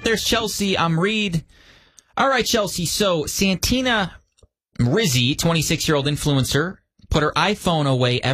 there's Chelsea. I'm Reed. All right, Chelsea. So Santina Rizzi, 26-year-old influencer, put her iPhone away